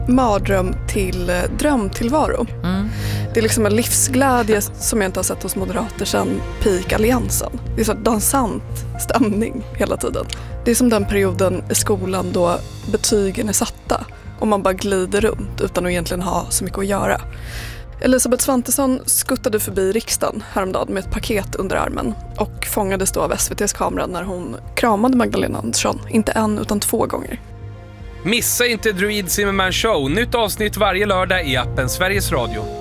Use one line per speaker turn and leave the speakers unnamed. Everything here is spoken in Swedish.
mardröm till drömtillvaro. Det är liksom en livsglädje som jag inte har sett hos moderater sedan peak-alliansen. Det är så dansant stämning hela tiden. Det är som den perioden i skolan då betygen är satta och man bara glider runt utan att egentligen ha så mycket att göra. Elisabeth Svantesson skuttade förbi riksdagen häromdagen med ett paket under armen och fångades då av SVT:s kamera när hon kramade Magdalena Andersson, inte en utan 2 gånger.
Missa inte Druid Zimmerman Show, nytt avsnitt varje lördag i appen Sveriges Radio.